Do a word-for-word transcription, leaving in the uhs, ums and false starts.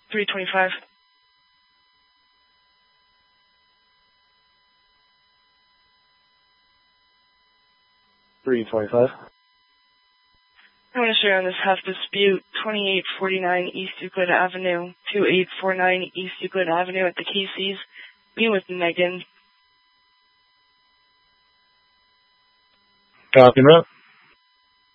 three twenty-five. three twenty-five. I want to share on this half dispute, twenty-eight forty-nine East Euclid Avenue, twenty-eight forty-nine East Euclid Avenue at the Casey's. Be with Megan. Copy, Rep.